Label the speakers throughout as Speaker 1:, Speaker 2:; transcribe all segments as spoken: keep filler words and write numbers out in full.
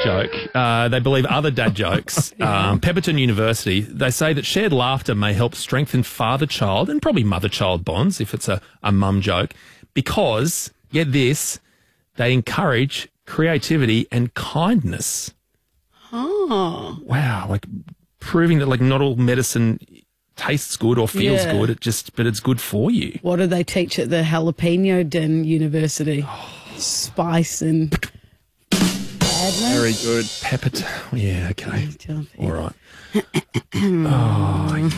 Speaker 1: joke. Uh, they believe other dad jokes.
Speaker 2: Yeah.
Speaker 1: Um, Pepperton University, they say that shared laughter may help strengthen father-child and probably mother-child bonds if it's a, a mum joke because, get this, they encourage creativity and kindness.
Speaker 2: Oh.
Speaker 1: Wow, like proving that like not all medicine tastes good or feels
Speaker 2: Yeah.
Speaker 1: good, it just but it's good for you.
Speaker 2: What do they teach at the Jalapeno Den University? Spice and badness.
Speaker 3: Very good.
Speaker 1: Pepperton. Yeah, okay. All right. Oh,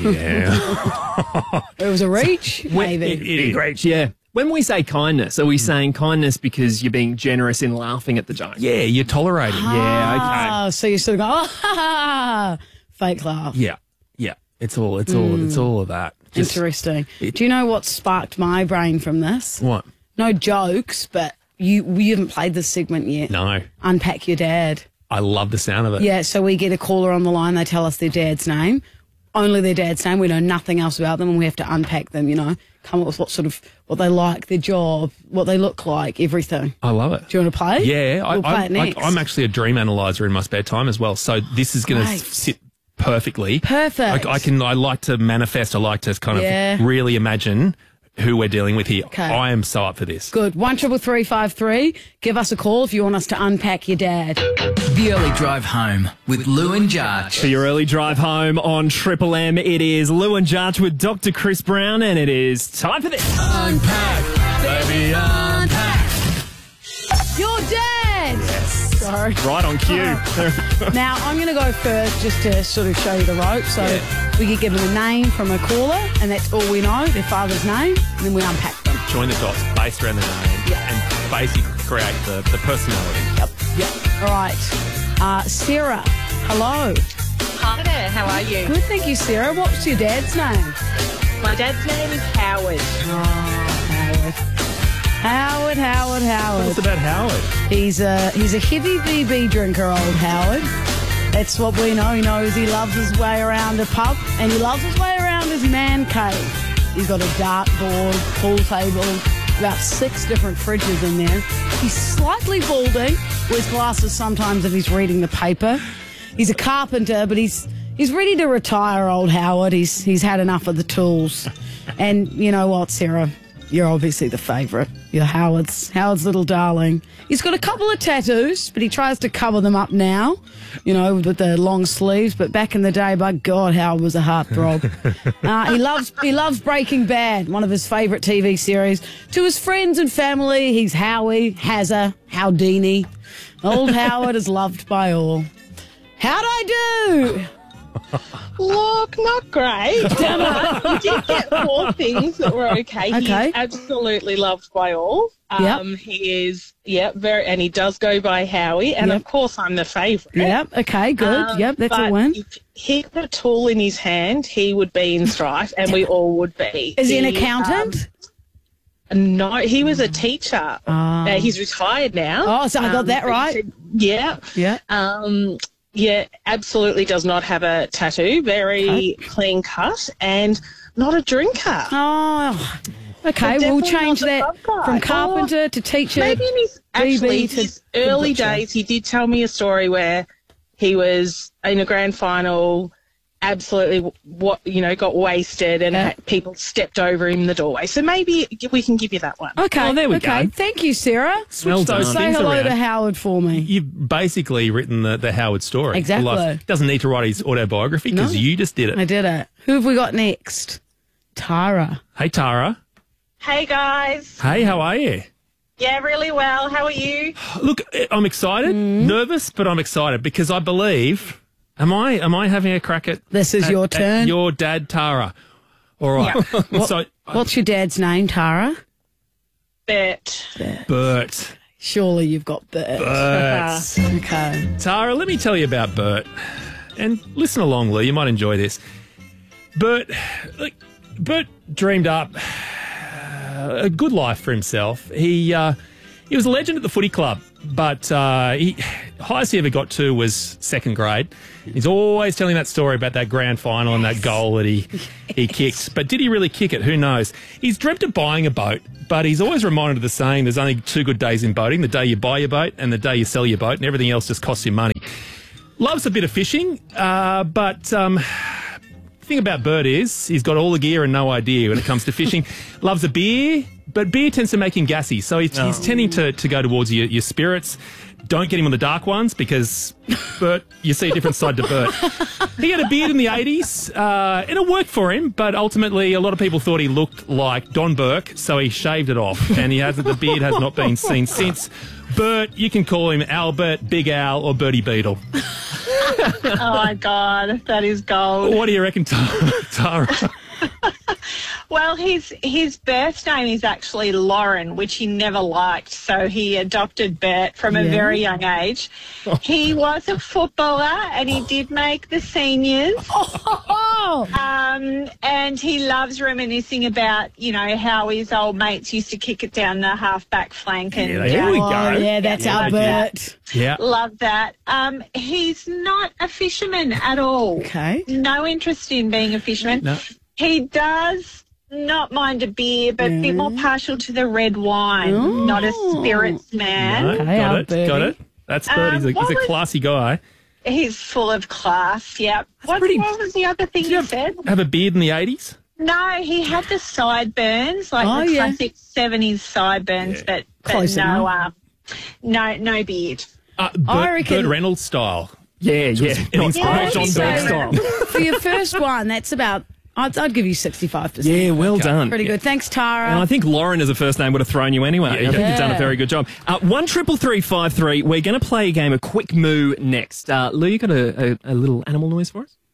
Speaker 1: yeah.
Speaker 2: It was a reach,
Speaker 3: When-
Speaker 2: maybe.
Speaker 3: it- it is. Great, yeah. When we say kindness, are we saying kindness because you're being generous in laughing at the joke?
Speaker 1: Yeah, you're tolerating.
Speaker 3: Yeah,
Speaker 2: Ah, so you sort of go, oh, ha, ha, ha, fake laugh.
Speaker 1: Yeah, yeah. It's all. It's all. It's all of that. Just-
Speaker 2: Interesting.
Speaker 1: it-
Speaker 2: Do you know what sparked my brain from this?
Speaker 1: What?
Speaker 2: No jokes, but you we haven't played this segment yet.
Speaker 1: No.
Speaker 2: Unpack your dad.
Speaker 1: I love the sound of it.
Speaker 2: Yeah, so we get a caller on the line, they tell us their dad's name, only their dad's name, we know nothing else about them, and we have to unpack them, you know, come up with what sort of, what they like, their job, what they look like, everything.
Speaker 1: I love it.
Speaker 2: Do you want to play?
Speaker 1: Yeah, I,
Speaker 2: We'll play
Speaker 1: I,
Speaker 2: it next.
Speaker 1: I, I'm actually a dream analyzer in my spare time as well. So this is going to
Speaker 2: Great.
Speaker 1: sit perfectly.
Speaker 2: Perfect.
Speaker 1: I, I can. I like to manifest. I like to kind
Speaker 2: Yeah.
Speaker 1: of really imagine who we're dealing with here.
Speaker 2: Okay.
Speaker 1: I am so up for this.
Speaker 2: Good. One triple three five three. Give us a call if you want us to unpack your dad.
Speaker 4: The Early Drive Home with Lou and Jarch.
Speaker 3: For your early drive home on Triple M, it is Lou and Jarch with Doctor Chris Brown, and it is time for this.
Speaker 4: Unpack, baby, unpack.
Speaker 2: Your dad!
Speaker 1: Yes.
Speaker 2: Sorry.
Speaker 3: Right on cue.
Speaker 2: Now, I'm going to go first just to sort of show you the ropes. So we get given a name from a caller, and that's all we know, their father's name, and then we unpack them.
Speaker 1: Join the dots based around the name
Speaker 2: Yeah.
Speaker 1: and basically create the, the personality.
Speaker 2: Yep. Yep. All right. Uh, Sarah, hello.
Speaker 5: Hi there, how are you?
Speaker 2: Good, thank you, Sarah. What's your dad's name?
Speaker 5: My dad's name is Howard.
Speaker 2: Howard. Howard, Howard, Howard.
Speaker 1: What's about Howard?
Speaker 2: He's a he's a heavy B B drinker, old Howard. That's what we know. He knows he loves his way around a pub, and he loves his way around his man cave. He's got a dartboard, pool table, about six different fridges in there. He's slightly balding, wears glasses sometimes if he's reading the paper. He's a carpenter, but he's he's ready to retire, old Howard. He's he's had enough of the tools. And you know what, Sarah? You're obviously the favourite. You're Howard's Howard's little darling. He's got a couple of tattoos, but he tries to cover them up now, you know, with the long sleeves. But back in the day, by God, Howard was a heartthrob. uh, he loves he loves Breaking Bad, one of his favourite T V series. To his friends and family, he's Howie, Hazza, Howdini. Old Howard is loved by all. How'd I do?
Speaker 5: Look, not great. You did get four things that were okay.
Speaker 2: Okay.
Speaker 5: He's absolutely loved by all.
Speaker 2: Yep.
Speaker 5: Um, He is, yeah, very, and he does go by Howie. And
Speaker 2: Yep.
Speaker 5: of course, I'm the favourite.
Speaker 2: Yep, okay, good.
Speaker 5: Um,
Speaker 2: yep, that's
Speaker 5: but
Speaker 2: a win.
Speaker 5: If he had a tool in his hand, he would be in strife, and we all would be.
Speaker 2: Is he an
Speaker 5: He,
Speaker 2: accountant?
Speaker 5: um, no, he was a teacher.
Speaker 2: Ah.
Speaker 5: Uh, he's retired now.
Speaker 2: Oh, so I got that
Speaker 5: but he
Speaker 2: right.
Speaker 5: said- yeah.
Speaker 2: Yeah.
Speaker 5: Um, yeah, absolutely does not have a tattoo. Very clean cut and not a drinker.
Speaker 2: Oh, okay.
Speaker 5: But
Speaker 2: We'll
Speaker 5: definitely
Speaker 2: change
Speaker 5: not the
Speaker 2: that
Speaker 5: pub guy.
Speaker 2: from carpenter to teacher.
Speaker 5: Maybe in his,
Speaker 2: B B
Speaker 5: actually,
Speaker 2: to
Speaker 5: his early
Speaker 2: butcher.
Speaker 5: days, he did tell me a story where he was in a grand final, absolutely, what you know, got wasted, and
Speaker 2: Yeah.
Speaker 5: had people stepped over him in the doorway. So maybe we can give you that one.
Speaker 2: Okay.
Speaker 3: Oh, there we
Speaker 2: okay.
Speaker 3: go.
Speaker 2: Thank you, Sarah.
Speaker 1: Well
Speaker 3: done.
Speaker 1: done.
Speaker 2: Say
Speaker 1: Things
Speaker 2: hello
Speaker 1: around.
Speaker 2: to Howard for me.
Speaker 1: You've basically written the, the Howard story.
Speaker 2: Exactly.
Speaker 1: Life. Doesn't need to write his autobiography because
Speaker 2: No.
Speaker 1: you just did it.
Speaker 2: I did it. Who have we got next? Tara.
Speaker 1: Hey, Tara.
Speaker 5: Hey guys,
Speaker 1: Hey, how are you?
Speaker 5: yeah, really well. How are you?
Speaker 1: Look, I'm excited,
Speaker 2: Mm.
Speaker 1: nervous, but I'm excited because I believe. Am I? Am I having a crack at?
Speaker 2: This is
Speaker 1: at-
Speaker 2: your
Speaker 1: at
Speaker 2: turn.
Speaker 1: your dad, Tara. All right. so,
Speaker 2: What's your dad's name, Tara?
Speaker 5: Bert.
Speaker 1: Bert.
Speaker 2: Surely you've got Bert.
Speaker 1: Bert.
Speaker 2: Okay.
Speaker 1: Tara, let me tell you about Bert. And listen along, Lou. You might enjoy this. Bert, like, Bert dreamed up uh, a good life for himself. He uh, he was a legend at the footy club, but uh, he highest he ever got to was second grade. He's always telling that story about that grand final and that goal that he he kicked. But did he really kick it? Who knows? He's dreamt of buying a boat, but he's always reminded of the saying: "There's only two good days in boating: the day you buy your boat and the day you sell your boat, and everything else just costs you money." loves a bit of fishing, uh, but um, the thing about Bert is he's got all the gear and no idea when it comes to fishing. Loves a beer, but beer tends to make him gassy, so he's,
Speaker 3: Oh.
Speaker 1: he's tending to, to go towards your, your spirits. Don't get him on the dark ones because Bert, you see a different side to Bert. He had a beard in the eighties, uh, and it worked for him, but ultimately a lot of people thought he looked like Don Burke, so he shaved it off, and he has the beard has not been seen since. Bert, you can call him Albert, Big Al, or Bertie Beetle.
Speaker 5: Oh my God, that is gold.
Speaker 1: What do you reckon, Tara? Tara?
Speaker 5: Well, his his birth name is actually Lauren, which he never liked, so he adopted Bert from a
Speaker 2: Yeah.
Speaker 5: very young age. He was a footballer and he did make the seniors.
Speaker 2: Oh,
Speaker 5: Um, and he loves reminiscing about, you know, how his old mates used to kick it down the half-back flank and
Speaker 1: Yeah, they
Speaker 5: down-
Speaker 1: do. we
Speaker 2: oh
Speaker 1: go.
Speaker 2: yeah, that's
Speaker 1: Yeah,
Speaker 2: Albert.
Speaker 1: Yeah.
Speaker 5: Love that. Um, he's not a fisherman at all.
Speaker 2: Okay.
Speaker 5: No interest in being a fisherman.
Speaker 1: No.
Speaker 5: He does not mind a beer, but a bit more partial to the red wine. Not a spirits man.
Speaker 1: No,
Speaker 2: Okay,
Speaker 1: got it,
Speaker 2: Alberti.
Speaker 1: got it. That's Bert. He's a,
Speaker 5: Um, what
Speaker 1: he's a
Speaker 5: was-
Speaker 1: classy guy.
Speaker 5: He's full of class. Yep. What,
Speaker 1: pretty-
Speaker 5: what was the other thing
Speaker 1: Did you
Speaker 5: you
Speaker 1: have,
Speaker 5: said?
Speaker 1: have a beard in the eighties?
Speaker 5: No, he had the sideburns, like
Speaker 2: Oh,
Speaker 5: the
Speaker 2: yeah.
Speaker 5: classic seventies sideburns, but, but
Speaker 2: Close
Speaker 5: no,
Speaker 2: enough.
Speaker 5: um, no, no beard.
Speaker 1: Uh,
Speaker 2: I
Speaker 1: Bert,
Speaker 2: reckon-
Speaker 1: Bert Reynolds style.
Speaker 3: Yeah, yeah. Not,
Speaker 5: Yeah,
Speaker 3: not John
Speaker 5: so-
Speaker 3: Burke style.
Speaker 2: For your first one, that's about. I'd, I'd give you sixty-five percent.
Speaker 3: Yeah, well done.
Speaker 2: Pretty good. Thanks, Tara.
Speaker 3: And I think Lauren as a first name would have thrown you anyway. I think
Speaker 2: yeah.
Speaker 3: you've done a very good job. Uh, one triple three five three. We're going to play a game of Quick Moo next. Uh, Lou, you got a, a, a little animal noise for us?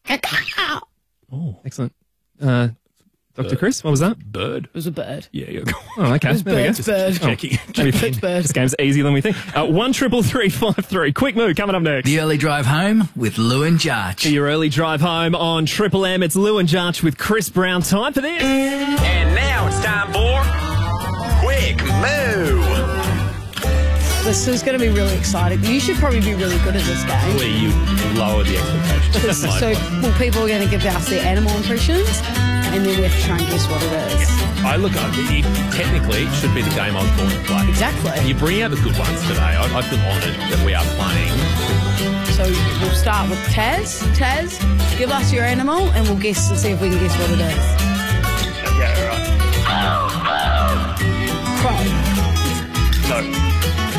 Speaker 3: Oh, excellent. Uh, Doctor Chris, what was that?
Speaker 1: Bird.
Speaker 2: It was a bird.
Speaker 1: Yeah, yeah.
Speaker 3: Oh, okay. There we go.
Speaker 2: Bird's bird.
Speaker 1: Checking.
Speaker 3: Maybe
Speaker 2: Bird's bird.
Speaker 3: this game's easier than we think. Uh, one triple three five three. Quick Moo coming up next.
Speaker 4: The early drive home with Lou and Jarch.
Speaker 3: Your early drive home on Triple M. It's Lou and Jarch with Chris Brown. Time for this.
Speaker 6: And now it's time for Quick Moo.
Speaker 2: This is going to be really exciting. You should probably be really good at this game.
Speaker 1: Where you lower the expectations.
Speaker 2: So, well, people are going to give us their animal impressions, and then we have to try and guess what it is.
Speaker 1: I look at it, technically it should be the game I was born to play.
Speaker 2: Exactly.
Speaker 1: You bring out the good ones today. I, I feel honoured that we are playing.
Speaker 2: So we'll start with Taz. Taz, give us your animal, and we'll guess and see if we can guess what it is.
Speaker 1: Yeah, right.
Speaker 2: Crow.
Speaker 1: No.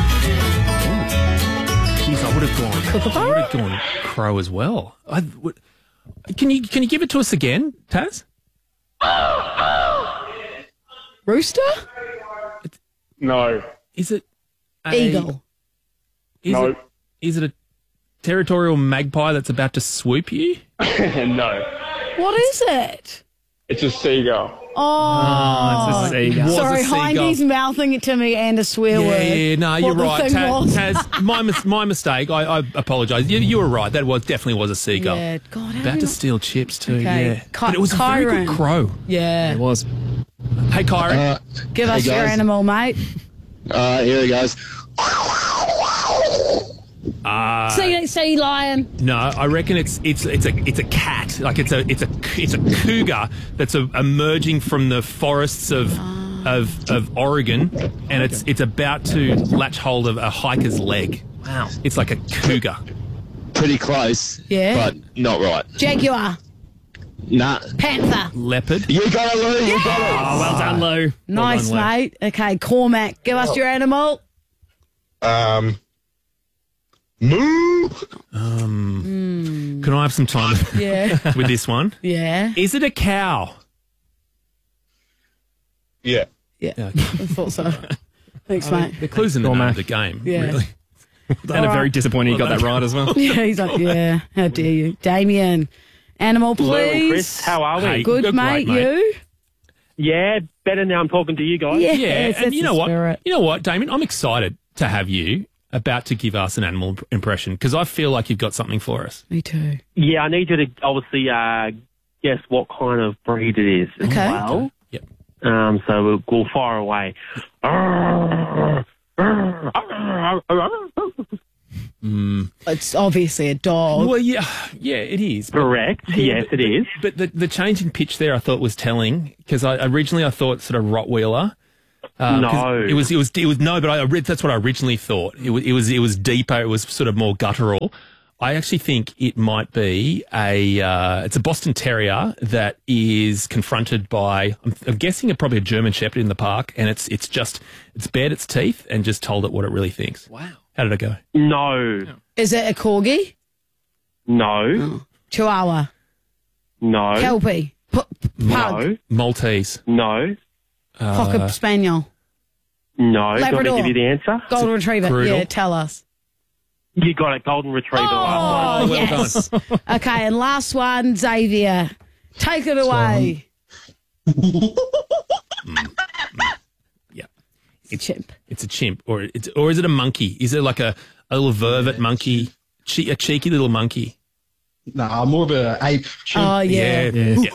Speaker 1: Jeez, I would have gone. I would have gone crow as well. I would, can you can you give it to us again, Taz?
Speaker 2: Rooster?
Speaker 7: No.
Speaker 1: Is it a,
Speaker 2: Eagle.
Speaker 1: Is
Speaker 7: No.
Speaker 1: it, is it a territorial magpie that's about to swoop you?
Speaker 7: No.
Speaker 2: What is it?
Speaker 7: It's a seagull.
Speaker 2: Oh,
Speaker 3: It's a seagull.
Speaker 1: Was a
Speaker 2: sorry,
Speaker 1: seagull.
Speaker 2: Hindy's mouthing it to me and a swear word.
Speaker 1: Yeah, no,
Speaker 2: What
Speaker 1: you're
Speaker 2: the
Speaker 1: right.
Speaker 2: thing
Speaker 1: Taz,
Speaker 2: was.
Speaker 1: Taz, my, mis- my mistake. I, I apologise. You, you were right. That was definitely was a seagull.
Speaker 2: Yeah, God, how
Speaker 1: About
Speaker 2: do
Speaker 1: to
Speaker 2: you-
Speaker 1: steal chips too.
Speaker 2: Okay.
Speaker 1: Yeah,
Speaker 2: Ky-
Speaker 1: but it was a very
Speaker 2: Kyron.
Speaker 1: good crow.
Speaker 2: Yeah.
Speaker 3: It was.
Speaker 1: Hey, Kyron.
Speaker 2: Give us
Speaker 8: Hey,
Speaker 2: your
Speaker 8: guys.
Speaker 2: animal, mate.
Speaker 8: Uh, here he goes.
Speaker 1: Uh,
Speaker 2: sea, sea lion.
Speaker 1: no, I reckon it's it's it's a it's a cat. Like it's a it's a it's a cougar that's a, emerging from the forests of. Of, of Oregon, and it's it's about to latch hold of a hiker's leg.
Speaker 3: Wow.
Speaker 1: It's like a cougar.
Speaker 8: Pretty close.
Speaker 2: Yeah.
Speaker 8: But not right.
Speaker 2: Jaguar.
Speaker 8: Nah.
Speaker 2: Panther.
Speaker 1: Leopard.
Speaker 8: You got it, Lou. You got it.
Speaker 3: Oh, well done, Lou.
Speaker 2: Nice,
Speaker 1: done, Lou.
Speaker 2: mate. Okay, Cormac. Give us your animal.
Speaker 8: Um. Moo.
Speaker 1: Can I have some time
Speaker 2: Yeah.
Speaker 1: with this one?
Speaker 2: Yeah.
Speaker 1: Is it a cow?
Speaker 8: Yeah.
Speaker 2: Yeah. I thought so. Thanks, mate.
Speaker 1: The clues in the name
Speaker 3: Cormac.
Speaker 1: of the game.
Speaker 2: Yeah.
Speaker 1: Really.
Speaker 3: And a
Speaker 2: All
Speaker 3: very
Speaker 2: right.
Speaker 3: disappointing you got that right as well.
Speaker 2: Yeah, he's like, yeah. How dare you. Damien. Animal,
Speaker 7: Lou and
Speaker 2: please.
Speaker 7: Chris, how are we?
Speaker 1: Hey,
Speaker 2: Good,
Speaker 1: you're
Speaker 2: mate.
Speaker 1: great, mate.
Speaker 2: You?
Speaker 7: Yeah, better now I'm talking to you guys.
Speaker 2: Yeah.
Speaker 1: Yeah,
Speaker 2: that's
Speaker 1: and you know
Speaker 2: the
Speaker 1: what?
Speaker 2: spirit.
Speaker 1: You know what, Damien? I'm excited to have you about to give us an animal imp- impression because I feel like you've got something for us.
Speaker 2: Me too.
Speaker 7: Yeah, I need you to obviously uh, guess what kind of breed it is as
Speaker 2: Okay.
Speaker 7: well.
Speaker 1: Yep.
Speaker 7: Um, so we'll go far away.
Speaker 2: It's obviously a dog.
Speaker 1: Well, yeah, yeah, it is.
Speaker 7: Correct. Yes, it is.
Speaker 1: But the, the change in pitch there, I thought was telling because I originally I thought sort of Rottweiler. Um, 'cause
Speaker 7: No.
Speaker 1: it was it was it was no, but I read that's what I originally thought. It was it was it was deeper. It was sort of more guttural. I actually think it might be a uh, it's a Boston Terrier that is confronted by I'm, I'm guessing it probably a German Shepherd in the park, and it's it's just it's bared its teeth and just told it what it really thinks.
Speaker 3: Wow.
Speaker 1: How did it go?
Speaker 7: No.
Speaker 2: Is it a corgi?
Speaker 7: No.
Speaker 2: Chihuahua?
Speaker 7: No.
Speaker 2: Kelpie? P- pug?
Speaker 7: No.
Speaker 1: Maltese.
Speaker 7: No.
Speaker 2: Cocker spaniel?
Speaker 7: No. Do you want me
Speaker 2: Labrador.
Speaker 7: to give you the answer?
Speaker 2: Golden retriever?
Speaker 1: Groodle.
Speaker 2: Yeah, tell us.
Speaker 7: You got a golden retriever.
Speaker 2: Oh,
Speaker 1: well
Speaker 2: yes. Okay, and last one, Xavier. Take it away.
Speaker 1: Yeah.
Speaker 2: It's a chimp.
Speaker 1: It's a chimp, or it's or is it a monkey? Is it like a, a little vervet monkey, che- a cheeky little monkey?
Speaker 8: Nah, more of a ape. Chimp.
Speaker 2: Oh, yeah.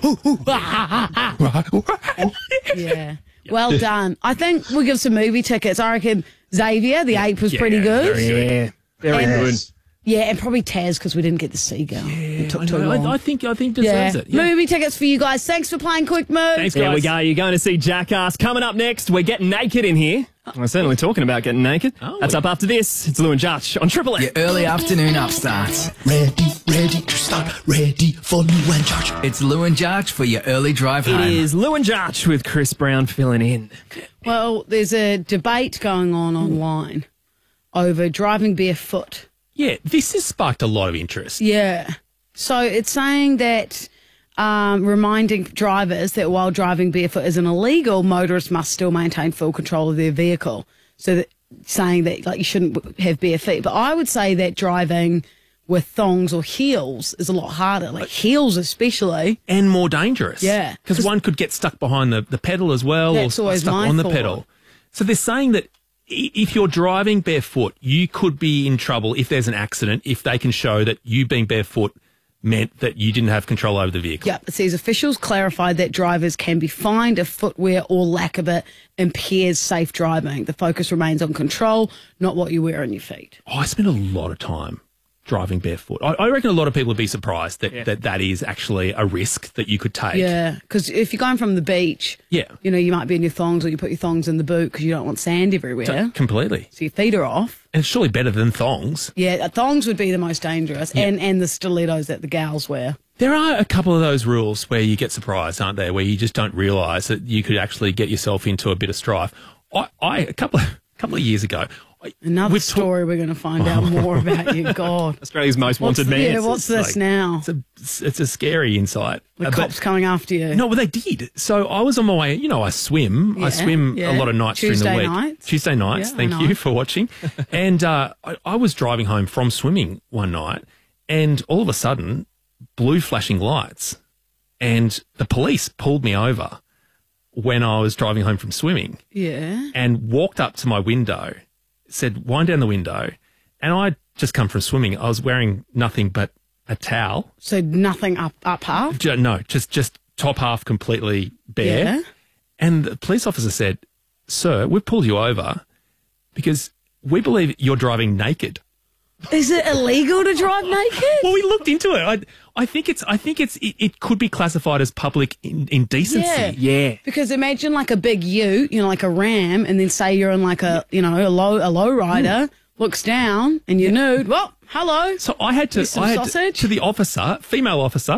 Speaker 1: yeah.
Speaker 2: Yeah. Well done. I think we'll give some movie tickets. I reckon Xavier, the ape, was
Speaker 1: Yeah,
Speaker 2: pretty good.
Speaker 1: very good.
Speaker 3: Yeah. Very
Speaker 2: And-
Speaker 3: good.
Speaker 2: Yeah, and probably Taz because we didn't get the seagull. It took
Speaker 1: I,
Speaker 2: too
Speaker 1: know.
Speaker 2: long.
Speaker 1: I, I think I think
Speaker 2: yeah.
Speaker 1: deserves it. Yeah.
Speaker 2: Movie tickets for you guys. Thanks for playing Quick Move.
Speaker 1: Thanks,
Speaker 3: There we
Speaker 1: guys.
Speaker 3: go. You're going to see Jackass. Coming up next, we're getting naked in here. We're certainly talking about getting naked.
Speaker 1: Oh,
Speaker 3: That's
Speaker 1: we-
Speaker 3: up after this. It's Lou and Judge on Triple
Speaker 4: Your
Speaker 3: M.
Speaker 4: early afternoon upstarts.
Speaker 9: Ready, ready to start, ready for Lou and Judge.
Speaker 4: It's Lou and Jarch for your early drive
Speaker 3: It
Speaker 4: home.
Speaker 3: is Lou and Judge with Chris Brown filling in.
Speaker 2: Well, there's a debate going on online over driving barefoot.
Speaker 1: Yeah, this has sparked a lot of interest.
Speaker 2: Yeah. So it's saying that um, reminding drivers that while driving barefoot isn't illegal, motorists must still maintain full control of their vehicle. So that saying that like you shouldn't have bare feet. But I would say that driving with thongs or heels is a lot harder, like heels especially.
Speaker 1: And more dangerous.
Speaker 2: Yeah.
Speaker 1: Because one could get stuck behind the, the pedal as well,
Speaker 2: That's
Speaker 1: or
Speaker 2: always
Speaker 1: stuck
Speaker 2: my
Speaker 1: on the
Speaker 2: thought.
Speaker 1: pedal. So they're saying that i- if you're driving barefoot, you could be in trouble if there's an accident, if they can show that you being barefoot meant that you didn't have control over the vehicle.
Speaker 2: Yep, it says officials clarified that drivers can be fined if footwear or lack of it impairs safe driving. The focus remains on control, not what you wear on your feet.
Speaker 1: Oh, I spend a lot of time driving barefoot. I, I reckon a lot of people would be surprised that,
Speaker 3: Yeah.
Speaker 1: that that is actually a risk that you could take.
Speaker 2: Yeah, because if you're going from the beach,
Speaker 1: Yeah.
Speaker 2: you know, you might be in your thongs or you put your thongs in the boot because you don't want sand everywhere.
Speaker 1: So- completely.
Speaker 2: So your feet are off.
Speaker 1: And it's surely better than thongs.
Speaker 2: Yeah, thongs would be the most dangerous, and, and the stilettos that the gals wear.
Speaker 1: There are a couple of those rules where you get surprised, aren't there? Where you just don't realise that you could actually get yourself into a bit of strife. I, I a couple of, a couple of years ago, I-
Speaker 2: Another
Speaker 1: we've talk-
Speaker 2: story we're going to find out more about you. God.
Speaker 3: Australia's most
Speaker 2: What's
Speaker 3: wanted
Speaker 2: the-
Speaker 3: man.
Speaker 2: yeah, what's this
Speaker 1: like-
Speaker 2: now?
Speaker 1: It's a it's a scary insight.
Speaker 2: The
Speaker 1: Uh, but-
Speaker 2: cops coming after you.
Speaker 1: No, well, they did. So I was on my way. You know, I swim.
Speaker 2: Yeah,
Speaker 1: I swim
Speaker 2: yeah.
Speaker 1: a lot of nights
Speaker 2: Tuesday
Speaker 1: during the week.
Speaker 2: nights.
Speaker 1: Tuesday nights.
Speaker 2: Yeah, I
Speaker 1: Thank
Speaker 2: know.
Speaker 1: you for watching. and uh, I, I was driving home from swimming one night, and all of a sudden, blue flashing lights, and the police pulled me over when I was driving home from swimming,
Speaker 2: Yeah.
Speaker 1: and walked up to my window, said, "Wind down the window," and I'd just come from swimming. I was wearing nothing but a towel.
Speaker 2: So nothing up up half?
Speaker 1: Ju- No, just just top half completely bare.
Speaker 2: Yeah.
Speaker 1: And the police officer said, "Sir, we've pulled you over because we believe you're driving naked."
Speaker 2: Is it illegal to drive naked?
Speaker 1: Well, we looked into it. I, I think it's. I think it's. It, it could be classified as public in, indecency.
Speaker 2: Yeah.
Speaker 3: Yeah.
Speaker 2: Because imagine like a big ute, you know, like a ram, and then say you're in like a, you know, a low a low rider, looks down, and you're nude. Well, hello.
Speaker 1: So I had to.
Speaker 2: With some
Speaker 1: I had to,
Speaker 2: sausage?
Speaker 1: to the officer, female officer.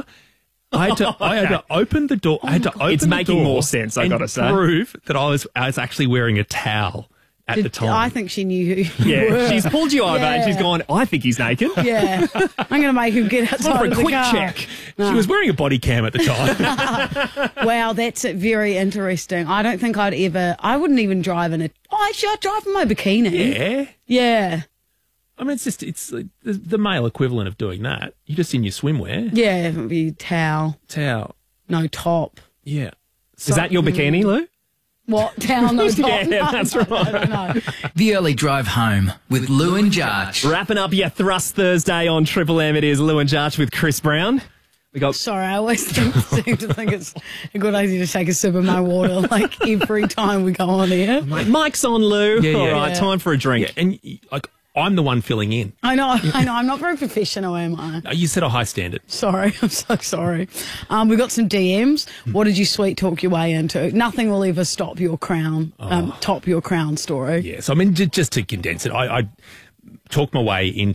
Speaker 1: I had to. I had to open the door. I had to open
Speaker 3: It's
Speaker 1: the
Speaker 3: making
Speaker 1: door
Speaker 3: more sense, I
Speaker 1: and
Speaker 3: gotta say.
Speaker 1: prove that I was. I was actually wearing a towel at the
Speaker 2: Did-
Speaker 1: time.
Speaker 2: I think she knew who you
Speaker 3: Yeah.
Speaker 2: were.
Speaker 3: She's pulled you over and
Speaker 2: Yeah.
Speaker 3: she's gone, I think he's naked.
Speaker 2: Yeah. I'm going to make him get outside
Speaker 3: For a
Speaker 2: of the
Speaker 3: quick
Speaker 2: car.
Speaker 3: check.
Speaker 1: She was wearing a body cam at the time.
Speaker 2: Wow, that's very interesting. I don't think I'd ever, I wouldn't even drive in a, oh, actually, I'd drive in my bikini.
Speaker 1: yeah.
Speaker 2: Yeah.
Speaker 1: I mean, it's just, it's like the, the male equivalent of doing that. You're just in your swimwear.
Speaker 2: Yeah, it would be towel,
Speaker 1: Towel.
Speaker 2: no top.
Speaker 1: Yeah.
Speaker 3: Is that your bikini, Lou?
Speaker 2: What? Towel, no top?
Speaker 3: Yeah,
Speaker 2: No,
Speaker 3: that's
Speaker 2: no,
Speaker 3: right.
Speaker 2: No, no, no.
Speaker 4: The early drive home with Lou and Jarch.
Speaker 3: Wrapping up your Thrust Thursday on Triple M, it is Lou and Jarch with Chris Brown. We got
Speaker 2: Sorry, I always think, seem to think it's a good idea to take a sip of my water like every time we go on here.
Speaker 3: Mike's on, Lou.
Speaker 1: Yeah, yeah.
Speaker 3: All right,
Speaker 2: Yeah.
Speaker 3: time for a drink.
Speaker 1: Yeah, and y- like I'm the one filling in.
Speaker 2: I know, I know. I'm not very professional, am I?
Speaker 1: Uh, You set a high standard.
Speaker 2: Sorry, I'm so sorry. Um, we got some D Ms. What did you sweet talk your way into? Nothing will ever stop your crown, um, top your crown story.
Speaker 1: Yes, I mean, j- just to condense it, I, I talked my way into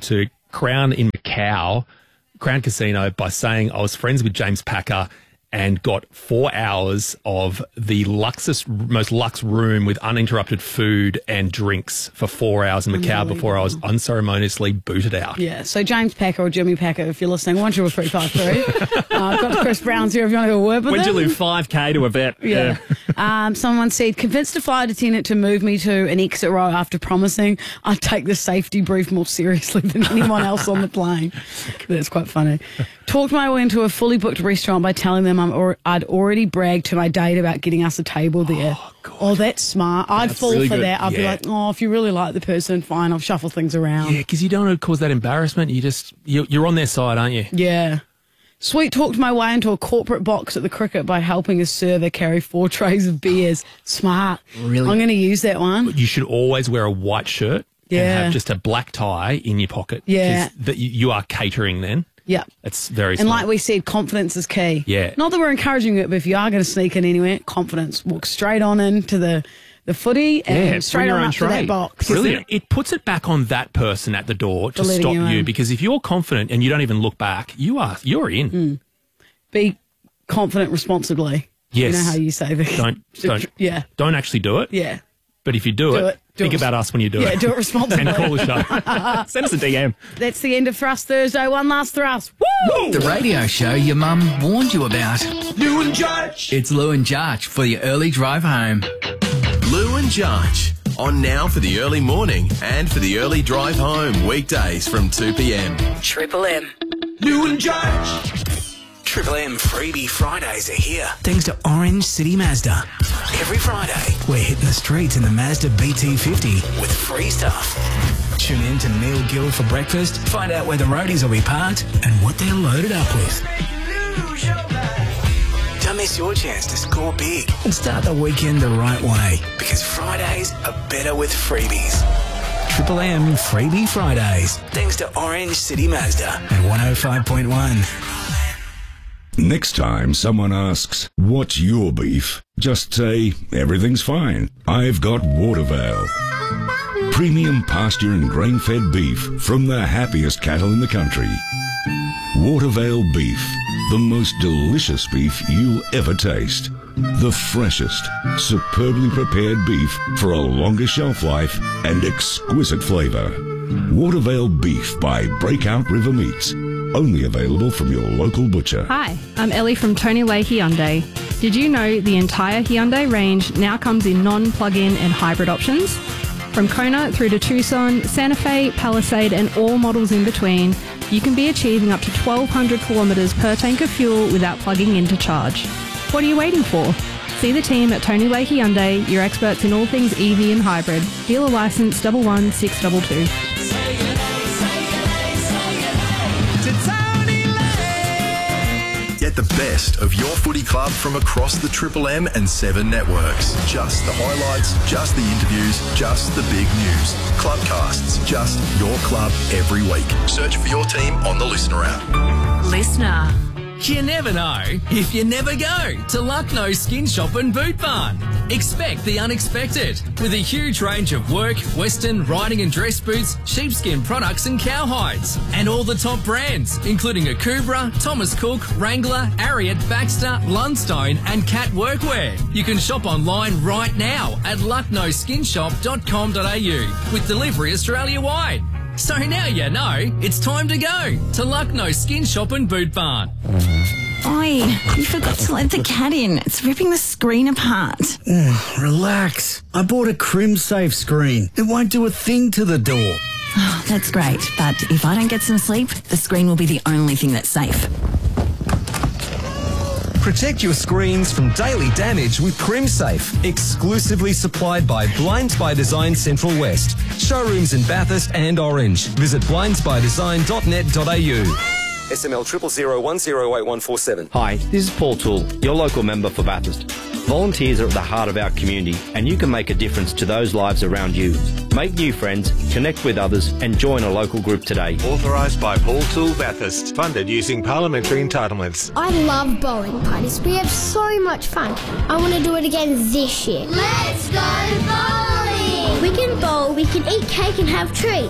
Speaker 1: Crown in Macau, Crown Casino, by saying I was friends with James Packer and got four hours of the luxest, most luxe room with uninterrupted food and drinks for four hours in Macau before I was unceremoniously booted out.
Speaker 2: Yeah, so James Packer or Jimmy Packer, if you're listening, one triple three five three. uh, I've got Chris Brown's here if you want to go word with
Speaker 3: When'd you
Speaker 2: him.
Speaker 3: lose five K to a vet?
Speaker 2: Yeah. um, someone said, convinced a flight attendant to move me to an exit row after promising I'd take the safety brief more seriously than anyone else on the plane. That's quite funny. Talked my way into a fully booked restaurant by telling them I'm or- I'd already bragged to my date about getting us a table there. Oh, God. Oh that's smart. I'd
Speaker 1: That's
Speaker 2: fall
Speaker 1: really
Speaker 2: for
Speaker 1: good.
Speaker 2: that. I'd be
Speaker 1: Yeah.
Speaker 2: like, oh, if you really like the person, fine, I'll shuffle things around.
Speaker 1: Yeah, because you don't want to cause that embarrassment. You just, you, you're on their side, aren't you?
Speaker 2: Yeah. Sweet talked my way into a corporate box at the cricket by helping a server carry four trays of beers. Smart.
Speaker 3: Really?
Speaker 2: I'm going to use that one.
Speaker 1: You should always wear a white shirt
Speaker 2: Yeah.
Speaker 1: and have just a black tie in your pocket.
Speaker 2: Yeah.
Speaker 1: 'Cause That you, you are catering then.
Speaker 2: Yeah.
Speaker 1: It's very
Speaker 2: And
Speaker 1: smart.
Speaker 2: like we said, confidence is key.
Speaker 1: Yeah.
Speaker 2: Not that we're encouraging it, but if you are going to sneak in anywhere, confidence. Walk straight on into the, the footy and
Speaker 3: Yeah,
Speaker 2: straight
Speaker 3: bring your
Speaker 2: on
Speaker 3: own
Speaker 2: up to that
Speaker 3: tray.
Speaker 2: box.
Speaker 1: Brilliant. It puts it back on that person at the door to
Speaker 2: letting
Speaker 1: stop
Speaker 2: you
Speaker 1: you,
Speaker 2: in.
Speaker 1: because if you're confident and you don't even look back, you are you're in.
Speaker 2: Mm. Be confident responsibly.
Speaker 1: Yes.
Speaker 2: You know how you say that.
Speaker 1: Don't don't
Speaker 2: Yeah.
Speaker 1: don't actually do it.
Speaker 2: Yeah.
Speaker 1: But if you do,
Speaker 2: Do
Speaker 1: it,
Speaker 2: it. Do
Speaker 1: think
Speaker 2: it.
Speaker 1: about us when you do
Speaker 2: Yeah,
Speaker 1: it.
Speaker 2: do it responsibly.
Speaker 1: And call the show.
Speaker 3: Send us a D M.
Speaker 2: That's the end of Thrust Thursday. One last thrust. Woo!
Speaker 4: The radio show your mum warned you about.
Speaker 6: Lou and Judge.
Speaker 4: It's Lou and Jarch for your early drive home.
Speaker 10: Lou and Judge. On now for the early morning and for the early drive home. Weekdays from two p.m.
Speaker 4: Triple M.
Speaker 6: Lou and Judge.
Speaker 9: Triple M Freebie Fridays are here. Thanks to Orange City Mazda. Every Friday, we're hitting the streets in the Mazda B T fifty with free stuff. Tune in to Neil Gill for breakfast, find out where the roadies will be parked and what they're loaded up with. Don't miss your chance to score big and start the weekend the right way, because Fridays are better with freebies. Triple M Freebie Fridays. Thanks to Orange City Mazda at one oh five point one.
Speaker 11: Next time someone asks, what's your beef? Just say, everything's fine. I've got Watervale. Premium pasture and grain-fed beef from the happiest cattle in the country. Watervale beef, the most delicious beef you'll ever taste. The freshest, superbly prepared beef for a longer shelf life and exquisite flavour. Watervale beef by Breakout River Meats. Only available from your local butcher.
Speaker 12: Hi, I'm Ellie from Tony Way Hyundai. Did you know the entire Hyundai range now comes in non-plug-in and hybrid options? From Kona through to Tucson, Santa Fe, Palisade and all models in between, you can be achieving up to twelve hundred kilometres per tank of fuel without plugging in to charge. What are you waiting for? See the team at Tony Way Hyundai, your experts in all things E V and hybrid. Dealer licence one one six two two.
Speaker 10: Get the best of your footy club from across the Triple M and Seven networks. Just the highlights, just the interviews, just the big news. Clubcasts, just your club every week. Search for your team on the Listener app.
Speaker 13: Listener.
Speaker 4: You never know if you never go to Lucknow Skin Shop and Boot Barn. Expect the unexpected with a huge range of work, western, riding and dress boots, sheepskin products and cowhides. And all the top brands, including Akubra, Thomas Cook, Wrangler, Ariat, Baxter, Lundstone and Cat Workwear. You can shop online right now at lucknow skin shop dot com dot a u with delivery Australia-wide. So now you know, it's time to go to Lucknow Skin Shop and Boot Barn.
Speaker 13: Oi, you forgot to let the cat in. It's ripping the screen apart.
Speaker 14: Relax. I bought a CrimSafe screen. It won't do a thing to the door.
Speaker 13: Oh, that's great, but if I don't get some sleep, the screen will be the only thing that's safe.
Speaker 15: Protect your screens from daily damage with CrimSafe, exclusively supplied by Blinds by Design Central West. Showrooms in Bathurst and Orange. Visit blinds by design dot net dot a u.
Speaker 16: S M L zero zero zero one zero eight one four seven.
Speaker 17: Hi, this is Paul Toole, your local member for Bathurst. Volunteers are at the heart of our community and you can make a difference to those lives around you. Make new friends, connect with others and join a local group today.
Speaker 6: Authorised by Paul Toole Bathurst. Funded using parliamentary entitlements.
Speaker 18: I love bowling parties. We have so much fun. I want to do it again this year. Let's go bowling! We can bowl, we can eat cake and have treats.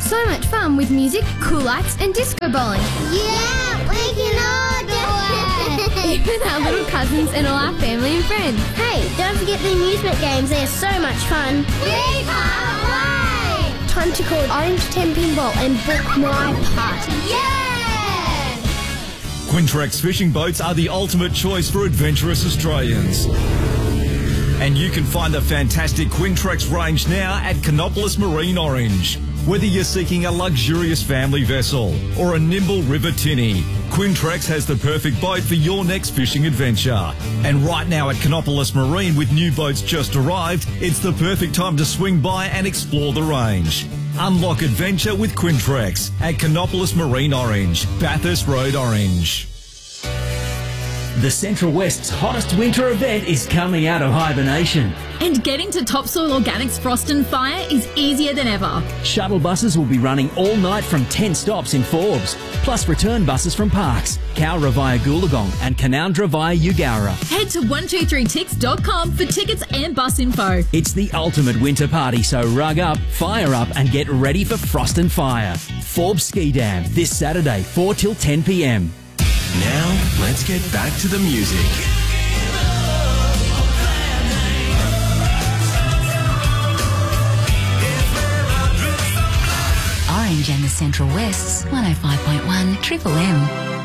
Speaker 19: so much fun with music, cool lights and disco bowling.
Speaker 18: Yeah, we can all do it.
Speaker 19: Even our little cousins and all our family and friends.
Speaker 18: Hey, don't forget the amusement games. They're so much fun. We can't wait. Time to call Orange ten Pinball and book my party.
Speaker 19: Yeah!
Speaker 20: Quintrex fishing boats are the ultimate choice for adventurous Australians. And you can find the fantastic Quintrex range now at Canopolis Marine Orange. Whether you're seeking a luxurious family vessel or a nimble river tinny, Quintrex has the perfect boat for your next fishing adventure. And right now at Canopolis Marine, with new boats just arrived, it's the perfect time to swing by and explore the range. Unlock adventure with Quintrex at Canopolis Marine Orange, Bathurst Road Orange.
Speaker 21: The Central West's hottest winter event is coming out of hibernation.
Speaker 22: And getting to Topsoil Organics Frost and Fire is easier than ever.
Speaker 21: Shuttle buses will be running all night from ten stops in Forbes, plus return buses from Parks, Cowra via Goolagong and Canowindra via Eugowra.
Speaker 22: Head to one two three tix dot com for tickets and bus info.
Speaker 21: It's the ultimate winter party, so rug up, fire up and get ready for Frost and Fire. Forbes Ski Dam, this Saturday, four till ten p m.
Speaker 23: Now, let's get back to the music.
Speaker 24: Orange and the Central West's one oh five point one Triple M.